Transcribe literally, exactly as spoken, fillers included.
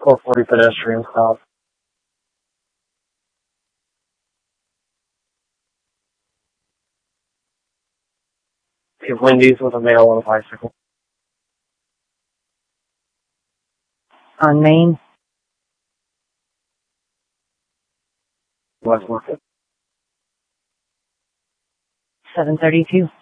four forty pedestrian stop. We have Wendy's with a male on a bicycle. On Main. West Market. seven thirty-two.